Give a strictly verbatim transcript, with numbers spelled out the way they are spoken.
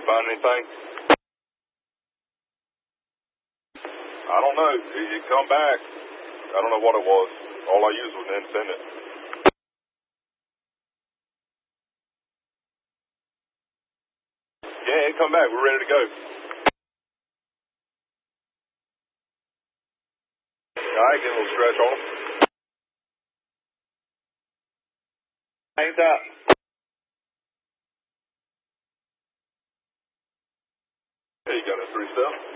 you find anything? I don't know. You, you come back. I don't know what it was. All I used was an independent. Yeah, come back. We're ready to go. All right, get a little stretch on them. Ain't that? Hey, you got a three step?